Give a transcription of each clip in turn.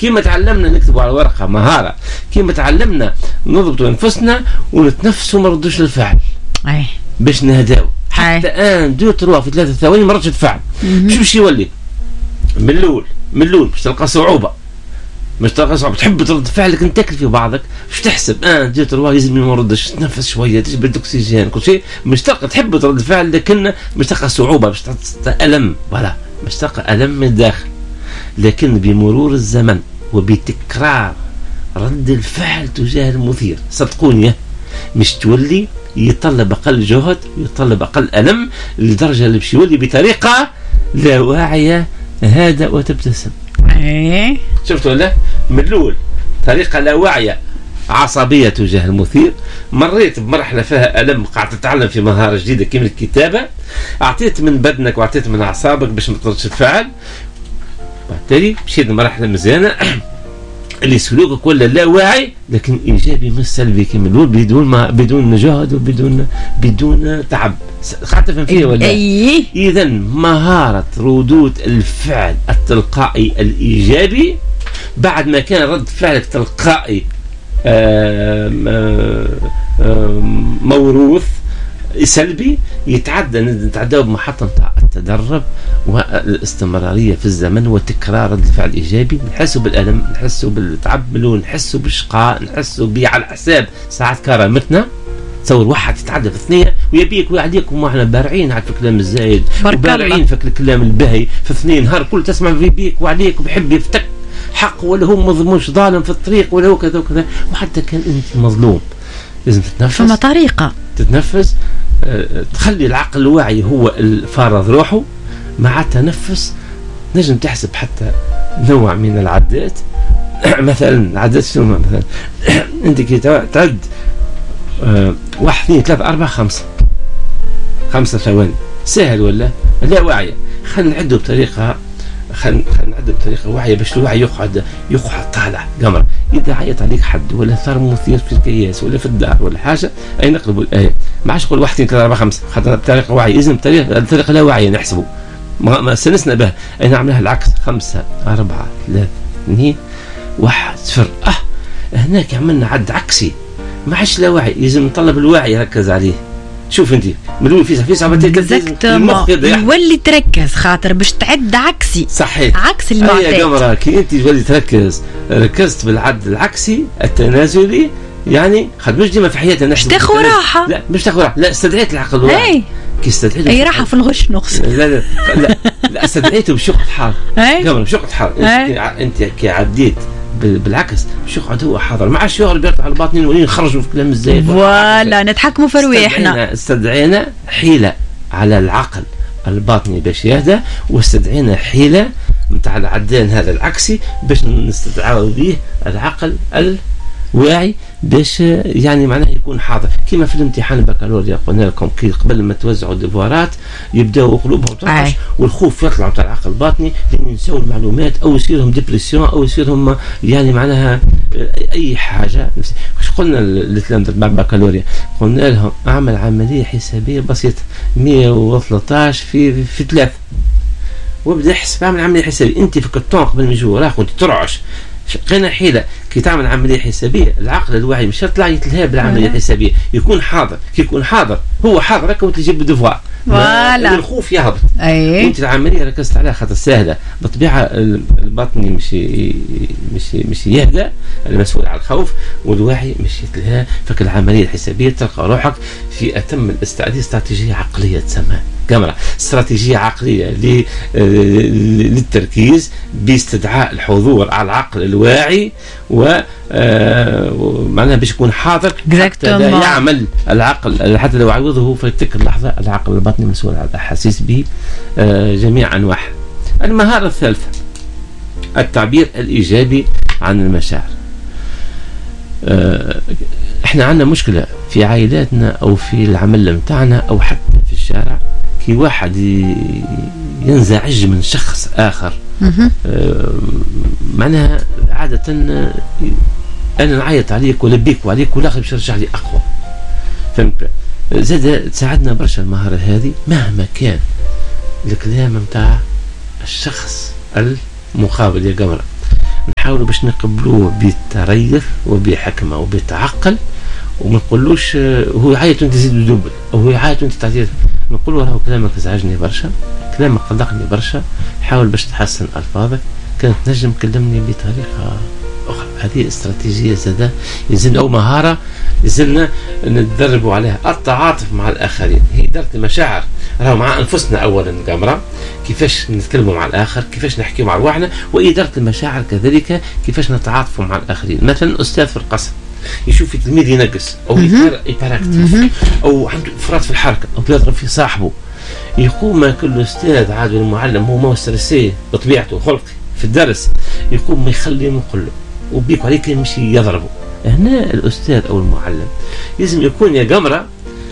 كيما تعلمنا نكتبوا على ورقة مهارة، كيما تعلمنا نضبطوا أنفسنا ونتنفسوا ما نردوش الفعل باش نهداو حتى ان دو تروا في 3 ثواني ما ردش الفعل. باش يولي من الاول باش تلقى صعوبة، مش تلقى صعوبة تحب ترد فعلك انت تاكل في بعضك، باش تحسب 1 2 3 لازم ما نردش، تنفس شوية تجبد اكسجين كل شيء، مش تلقى تحب ترد فعل لكن مش تلقى صعوبة، باش تلقى ألم، فوالا مش تلقى ألم من الداخل. لكن بمرور الزمن وبتكرار رد الفعل تجاه المثير صدقوني مش تولي يطلب أقل جهد ويطلب أقل ألم، لدرجة اللي باش يولي بطريقة لا واعية هادئ وتبتسم. شفت ولا؟ من الأول طريقة لا واعية عصبية تجاه المثير، مريت بمرحلة فيها ألم، قاعد تتعلم في مهارة جديدة كيما الكتابة، أعطيت من بدنك وأعطيت من أعصابك باش ما تردش الفعل، بالتالي مشيت لمرحلة مزيانة اللي سلوكك ولا لا واعي لكن إيجابي مش سلبي كيما الأول، بدون جهد وبدون تعب. خاطر فهم فيه ولا؟ إذا مهارة ردود الفعل التلقائي الإيجابي بعد ما كان رد فعلك تلقائي موروث سلبي، نتعداو بمحطة التدرب والاستمرارية في الزمن وتكرار رد الفعل الإيجابي. نحسوا بالألم، نحسوا بالتعب، نحسوا بالشقاء، نحسوا على حساب ساعات كرامتنا. تصور واحد يتعدى في اثنين ويبيك ويعليكم واحنا بارعين على الكلام الزايد وبارعين في الكلام البهي في اثنين، نهار كل تسمع بيك وعليك وبيحب يفتك حق ولا هو مظلومش ظالم في الطريق ولا هو كذا وكذا، وحتى كان انت مظلوم لازم تتنفس. فما طريقة تتنفس، تخلي العقل الواعي هو الفارض روحه مع التنفس. نجم تحسب حتى نوع من العدات مثلا العدات شنو مثلا انت كي تعد 1 2 3 4 5 ثواني سهل ولا لا واعية، خلينا نعدوا بطريقة واعية باش الوعي يقعد طالع قمر. إذا عيط عليك حد ولا صار مثير في الكياس ولا في الدار ولا حاجة أي نقلبوا الآية، ما عادش نقول 1 2 3 4 5 خاطر بطريقة واعية، لازم بطريقة لا واعية نحسبوا ما سنسنا به، أي نعملها العكس 5 4 3 2 1 0. هناك عملنا عد عكسي ما عادش لا واعي، لازم نطلب الواعي يركز عليه. شوف انت من الاول في صعوبات المخ يولي تركز خاطر باش تعد عكسي صحيح عكس المعتاد. يا قمرة كي انت تولي ركزت بالعد العكسي التنازلي، يعني خد مش ديما في حياتنا مش تاخذ راحه، لا مش تاخذ راحه، لا استدعيت العقل الواعي كي استدعيته اي راحه في الغش نقص لا استدعيته بشق حار قمرة بشق حار. انت كي عديت بالعكس مش يقعد هو حاضر ما عادش يغرب يرتاح على الباطنين ولين نخرجوا في كلام الزايد ولا نتحكموا في رواحنا. استدعينا حيلة على العقل الباطني باش يهدى، واستدعينا حيلة متاع العدان هذا العكسي باش نستدعوا به العقل الواعي باش يعني معناه يكون حاضر. كما في الامتحان البكالوريا قلنا لكم كي قبل ما توزعوا الديفوارات يبداوا قلوبهم ترقش والخوف يطلع تاع العقل الباطني لان ينسوا المعلومات او يصيرهم ديبرسيون او يصيرهم يعني معناها اي حاجه. قلنا للتلامذه تبع البكالوريا قلنا لهم اعمل عمليه حسابيه بسيطه 113 في 3 وابدا احسب اعمل عمليه حسابيه. انت في الكرتون قبل ما يجوا وراك وانت ترعش شقينا حيلة كي تعمل عملية حسابية العقل الواعي مش يطلع يتلهى بالعملية الحسابية، يكون حاضر. كي يكون حاضر هو حاضر هكا وانت تجيب الدفوع الخوف يهبط. وانت العملية ركزت عليها خاطر سهلة بطبيعة الباطني مش يهدى المسؤول على الخوف والواعي مش يتلهى. فك العملية الحسابية تلقى روحك في أتم الاستعداد. استراتيجية عقلية تسمى كاميرا، استراتيجية عقلية للتركيز باستدعاء الحضور على العقل الواعي ومعناها باش يكون حاضر حتى لا يعمل العقل حتى لو عوضه في تلك اللحظة. العقل الباطني مسؤول عن الأحاسيس بجميع أنواعها. المهارة الثالثة التعبير الإيجابي عن المشاعر. احنا عندنا مشكلة في عائلاتنا أو في العمل متاعنا أو حتى في الشارع كي واحد ينزعج من شخص آخر معناها عادة أنا نعيط عليك ولا بيك وعليك والآخر باش يرجع لي أقوى. فهمت؟ زاد تساعدنا برشا المهارة هذه مهما كان الكلام متاع الشخص المقابل يا قمرة. نحاولوا باش نقبلوه بتريث وبحكمة وبتعقل، وما نقولوش هو يعيط وانت تزيد دوبل، او هو يعيط وانت تعيط. نقول له كلامك ازعجني برشا، كلامك قلقني برشا، حاول باش تحسن الفاظك، كانت نجم كلمني بطريقه اخرى. هذه استراتيجيه زاده يلزمنا او مهاره يلزمنا نتدربوا عليها. التعاطف مع الاخرين هي إدارة المشاعر، راهو مع انفسنا اولا قمره، كيفاش نتكلموا مع الاخر، كيفاش نحكي مع روحنا، وإدارة المشاعر كذلك كيفاش نتعاطفوا مع الاخرين. مثلا استاذ في القسم يشوف تلميذ ينقص او يباراكتيف او عنده افراط في الحركه او يضرب في صاحبه، يقوم كل استاذ عاد المعلم هو ما ستريسي بطبيعته خلقي في الدرس، يقوم ما يخليه يقول له وبيك عليك يمشي يضربه. هنا الاستاذ او المعلم لازم يكون يا قمره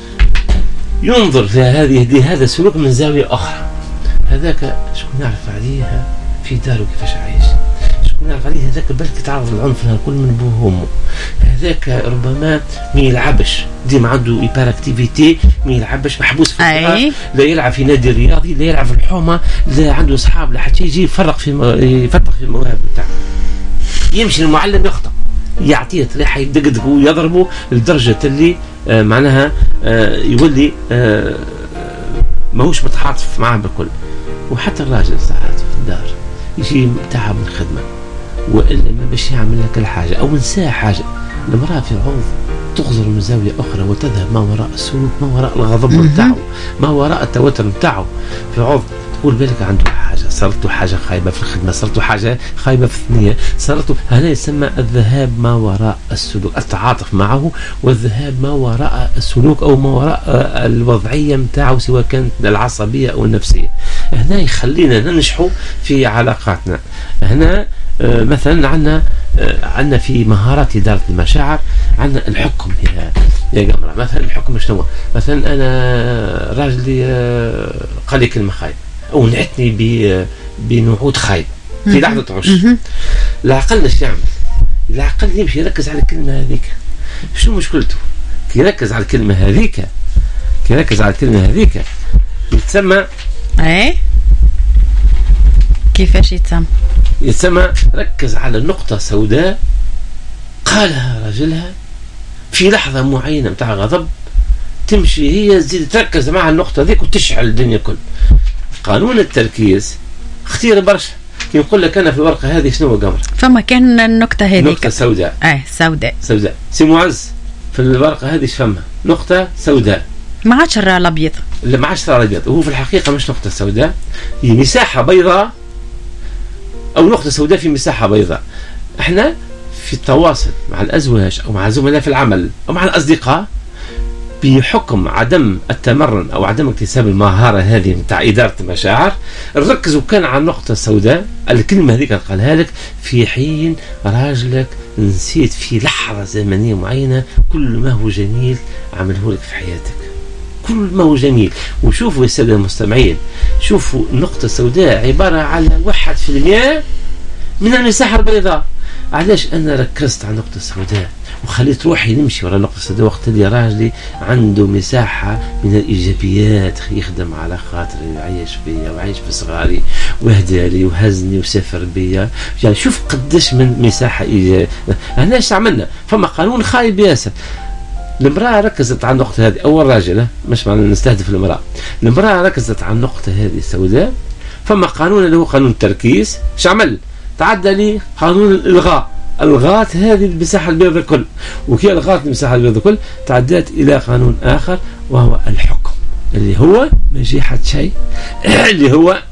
ينظر في هذا السلوك من زاويه اخرى. هذاك شكون يعرف عليها في داره كيفاش عايش، شكون يعرف عليه هذاك بالك تعرض للعنف الكل من بوه وامه، هذاك ربما ما يلعبش ديما عنده ايبر اكتيفيتي، ما يلعبش محبوس في الدار، لا يلعب في نادي رياضي، لا يلعب في الحومه، لا عنده اصحاب، لا حتى يجي يفرق في المواهب بتاعه. يمشي المعلم يخطأ يعطيه ريحه يدقدق ويضربه لدرجه اللي معناها يولي ماهوش متعاطف معاه بالكل. وحتى الراجل ساعات في الدار يجي تعب من الخدمه والا ما باش يعمل لك الحاجه او نسى حاجه، المراه في عوض تغزر من زاويه اخرى وتذهب ما وراء السلوك، ما وراء الغضب نتاعو، ما وراء التوتر نتاعو، في عوض تقول بالك عنده حاجه، صارت له حاجه خايبه في الخدمه، صارت له حاجه خايبه في الثنيه، صارت له هذا يسمى الذهاب ما وراء السلوك، التعاطف معه والذهاب ما وراء السلوك او ما وراء الوضعيه نتاعو سواء كانت العصبيه او النفسيه. هنا يخلينا ننجحوا في علاقاتنا. هنا مثلا عندنا في مهارات إدارة المشاعر عندنا الحكم يا قمرة. مثلا الحكم شنو؟ مثلا أنا راجلي قال لي كلمة خايبة أو نعتني بنعود خايبة في لحظة عش، العقل ايش يعمل؟ العقل يمشي يركز على الكلمة هذيك. شنو مشكلته؟ كي يركز على الكلمة هذيك يتسمى كيفاش يتسمى ركز على نقطة سوداء قالها رجلها في لحظة معينة متاع غضب، تمشي هي تزيد تركز مع النقطة ذيك وتشعل الدنيا كل. قانون التركيز خطير برشا. كي نقول لك أنا في الورقة هذه شنو قمر؟ فما كان النقطة هذه نقطة سوداء. سوداء. سي معز في الورقة هذه فما نقطة سوداء. ما عادش الراء الأبيض. لا ما عادش الراء الأبيض، وهو في الحقيقة مش نقطة سوداء، هي مساحة بيضاء أو نقطة سوداء في مساحة بيضاء. احنا في التواصل مع الأزواج أو مع الزملاء في العمل أو مع الأصدقاء بحكم عدم التمرن أو عدم اكتساب المهارة هذه متاع إدارة المشاعر، ركزوا كان على النقطة السوداء، الكلمة هذيك قالها لك في حين راجلك نسيت في لحظة زمنية معينة كل ما هو جميل عمله لك في حياتك، كل ما هو جميل. وشوفوا يا سادة المستمعين، شوفوا النقطة السوداء عبارة على 1% من المساحة البيضاء. علاش أنا ركزت على النقطة السوداء وخليت روحي نمشي ورا النقطة السوداء وقت اللي راجلي عنده مساحة من الإيجابيات، يخدم على خاطري ويعيش بيا ويعيش في صغاري وهدالي وهزني وسافر بيا. يعني شوف قداش من مساحة إيجابية. هنا ايش عملنا؟ فما قانون خايب ياسر. المرأة ركزت على النقطة هذه، أول راجل مش معنى نستهدف المرأة، المرأة ركزت على النقطة هذه السوداء. فما قانون اللي هو قانون التركيز، ايش عمل؟ تعدى لي قانون الإلغاء، الغات هذه المساحة البيضاء كل، وكي الغات المساحة البيضاء كل تعدات إلى قانون آخر وهو الحكم، اللي هو ما يجي حد شيء، اللي هو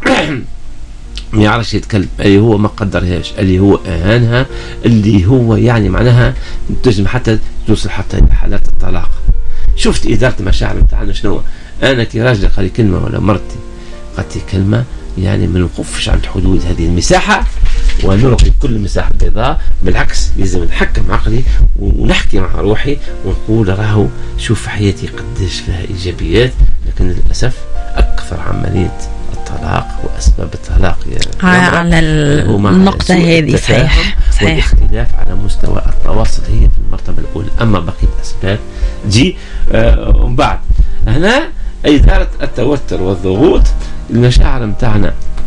ما يعرفش يتكلم، اللي هو ما قدرهاش، اللي هو أهانها، اللي هو يعني معناها تجم حتى توصل حتى إلى حالات الطلاق. شفت إدارة المشاعر بتاعنا شنو؟ أنا كي راجل قال لي كلمة ولا مرتي قالت لي كلمة، يعني ما نوقفش عند حدود هذه المساحة ونلغي كل المساحة البيضاء، بالعكس لازم نحكم عقلي ونحكي مع روحي ونقول راهو شوف حياتي قداش فيها إيجابيات. لكن للأسف أكثر عملية الطلاق وأسباب الطلاق على النقطة هذه صحيح والاختلاف على مستوى التواصل هي في المرتبة الأولى. أما بقية الأسباب دي بعد. هنا إدارة التوتر والضغوط، المشاعر متاعنا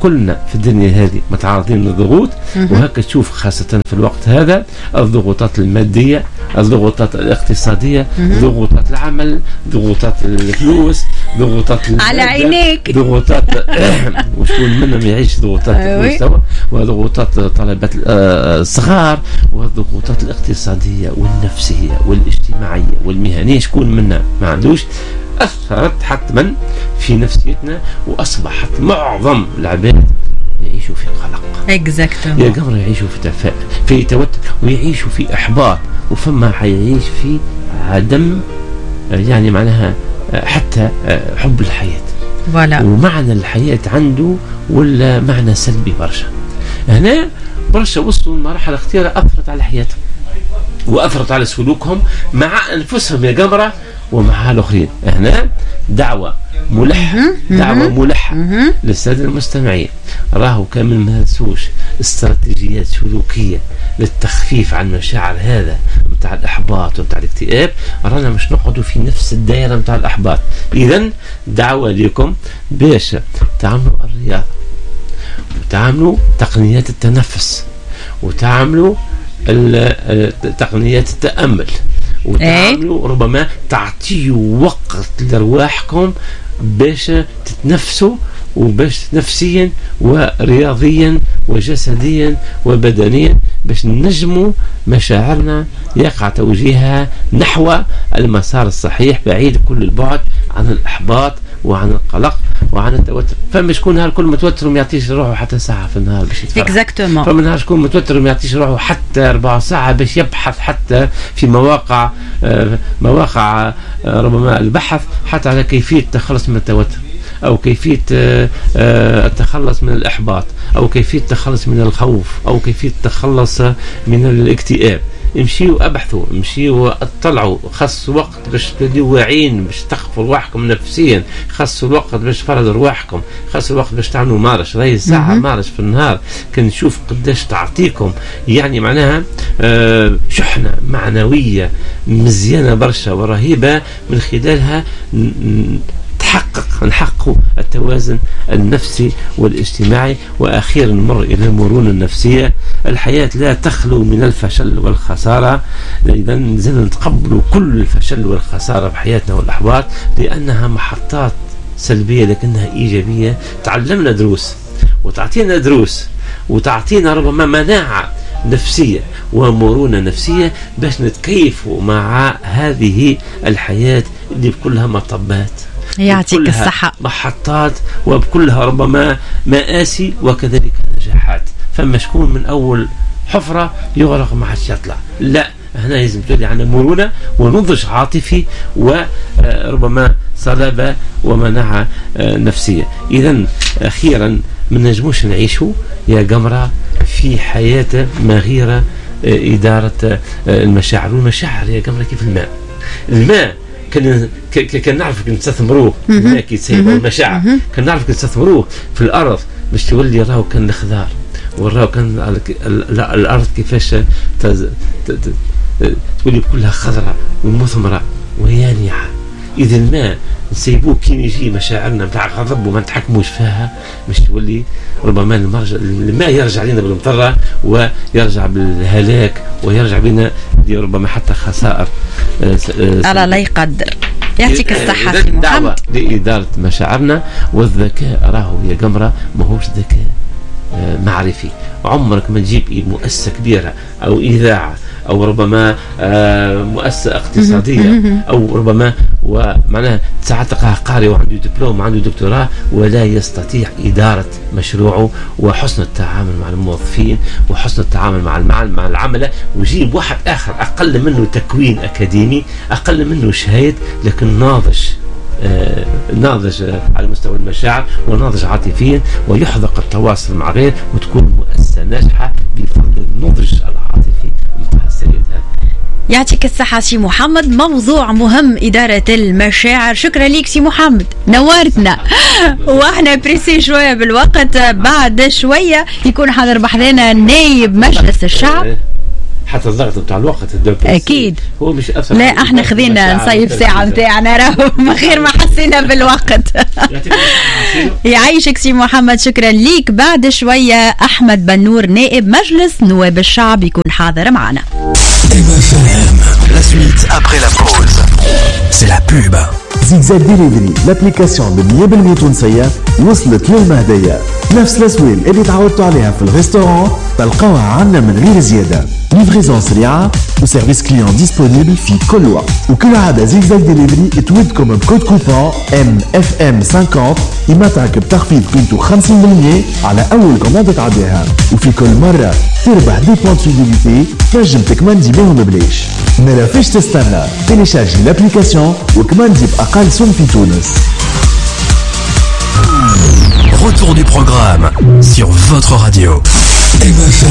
كلنا في الدنيا هذه متعرضين للضغوط، وهكا تشوف خاصة في الوقت هذا الضغوطات المادية، الضغوطات الاقتصادية، ضغوطات العمل، ضغوطات الفلوس، ضغوطات على عينيك، ضغوطات وشكون منهم يعيش ضغوطات المستوى، وضغوطات طلبة الصغار، والضغوطات الاقتصادية والنفسية والاجتماعية والمهنية، شكون منا ما عندوش؟ أثرت حتما في نفسيتنا، وأصبحت معظم العباد يعيشوا في قلق. يا قمر يعيشوا في توتر، ويعيشوا في إحباط، وفما حيعيش في عدم يعني معناها حتى حب الحياة ومعنى الحياة عنده ولا معنى سلبي برشا. هنا برشا وصلوا لمراحل اختيار أثرت على حياتهم وأثرت على سلوكهم مع أنفسهم يا قمرة ومع الآخرين. هنا دعوة ملحة للسادة المستمعين، راهو كامل ما ننسوش استراتيجيات سلوكية للتخفيف عن مشاعر هذا متاع الإحباط ومتاع الاكتئاب. رانا مش نقعدوا في نفس الدائرة متاع الإحباط. إذن دعوة لكم باش تعملوا الرياضة، وتعملوا تقنيات التنفس، وتعملوا تقنيات التأمل، وتعملوا ربما تعطيوا وقت لرواحكم باش تتنفسوا، وباش نفسيا ورياضيا وجسديا وبدنيا باش ننجموا مشاعرنا يقع توجيهها نحو المسار الصحيح، بعيد كل البعد عن الإحباط وعن القلق وعن التوتر. فما شكون نهار كل متوتر وما يعطيش روحه حتى ساعة في النهار باش يتفرج. فما نهار شكون متوتر وما يعطيش روحه حتى 4 ساعة باش يبحث حتى في مواقع ربما البحث حتى على كيفية التخلص من التوتر، أو كيفية التخلص من الإحباط، أو كيفية التخلص من الخوف، أو كيفية التخلص من الاكتئاب. امشيوا ابحثوا، امشيوا اطلعوا، خصوا وقت باش تبديوا واعيين، باش تخفوا رواحكم نفسيا، خصوا الوقت باش تفرضوا رواحكم، خصوا الوقت باش تعملوا مارش، راهي ساعة مارش في النهار كنشوف قداش تعطيكم يعني معناها شحنة معنوية مزيانة برشا ورهيبة، من خلالها نحقق التوازن النفسي والاجتماعي. وأخيرا نمر إلى المرونة النفسية. الحياة لا تخلو من الفشل والخسارة، إذا نزلنا نتقبلوا كل الفشل والخسارة بحياتنا والأحباط، لأنها محطات سلبية لكنها إيجابية، تعلمنا دروس وتعطينا دروس وتعطينا ربما مناعة نفسية ومرونة نفسية باش نتكيفوا مع هذه الحياة اللي بكلها مطبات، يعطيك الصحة، محطات، وبكلها ربما مآسي وكذلك نجاحات. فما شكون من أول حفرة يغرق ما حدش يطلع، لا، هنا لازم تولي عندنا مرونة ونضج عاطفي وربما صلابة ومناعة نفسية. إذن أخيرا ما نجموش نعيشوا يا قمرة في حياة مغيرة إدارة المشاعر. والمشاعر يا قمرة كيف الماء كان نعرف نستثمروه الماء كي يتسيب المشاعر، كان نعرف نستثمروه في الأرض باش تولي راهو كان الخضار، وراهو كان الأرض كيفاش تولي كلها خضراء ومثمرة ويانعة. إذا الماء نسيبوه كي يجي مشاعرنا بتاع غضب وما نتحكموش فيها باش تولي ربما الماء يرجع لنا بالمطرة ويرجع بالهلاك ويرجع بنا ربما حتى خسائر. على لا يقدر. يعطيك الصحة في محمد. دعوة لإدارة مشاعرنا. والذكاء راهو يا قمرة ماهوش ذكاء معرفي. عمرك ما تجيب مؤسسة كبيرة أو إذاعة أو ربما مؤسسة اقتصادية أو ربما ومعناها ساعات قارئ وعنده دبلوم وعنده دكتوراه ولا يستطيع إدارة مشروعه وحسن التعامل مع الموظفين وحسن التعامل مع العملة، ويجيب واحد آخر أقل منه تكوين أكاديمي، أقل منه شهادة، لكن ناضج على مستوى المشاعر وناضج عاطفيا ويحذق التواصل مع غيره، وتكون مؤسسة ناجحة بفضل النضج العاطفي مع السيد هذا. يعطيك الصحة سي محمد. موضوع مهم إدارة المشاعر. شكرا ليك سي محمد، نورتنا. واحنا بريسي شوية بالوقت، بعد شوية يكون حاضر بحذنا نايب مجلس الشعب حتى الضغط بتاع الوقت اكيد هو مش اثر. لا احنا خذينا نصيف ساعه نتاعنا راهو من غير ما حسينا بالوقت. يعيشك سي محمد، شكرا ليك. بعد شويه احمد بنور نائب مجلس نواب الشعب يكون حاضر معنا. La suite après la pause. C'est la pub. زيكزاك ديليفري لابليكاسيون ب 100% تونسية وصلت للمهدية. نفس الأسويل اللي تعودتوا عليها في الريستوران تلقاوها عنا من غير زيادة. ليفريزون سريعة وسيرفيس كليون ديسبونيبل في كل وقت. وكل عادة زيكزاك ديليفري تودكم بكود كوبون MFM50 يمتعك بتخفيض قيمته 50% على أول كوماندة تعديها. وفي كل مرة تربح دي بوانت فيديليتي تنجم تكمندي بيهم بليش. ما فيش تستنى، تيليشارجي لابليكاسيون وكمندي بأقل سوم في تونس. Retour du programme sur votre radio. MFM